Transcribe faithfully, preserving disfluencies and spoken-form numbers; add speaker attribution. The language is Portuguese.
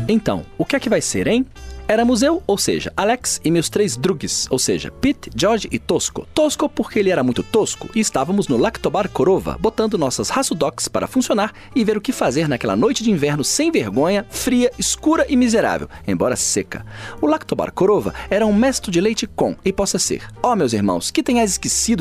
Speaker 1: Então, o que é que vai ser, hein? Éramos eu, ou seja, Alex e meus três drugs, ou seja, Pete, George e Tosco. Tosco porque ele era muito tosco e estávamos no Lactobar Korova, botando nossas Hasseldocs para funcionar e ver o que fazer naquela noite de inverno sem vergonha, fria, escura e miserável, embora seca. O Lactobar Korova era um mesto de leite com, e possa ser. Ó, meus irmãos, que tenhais esquecido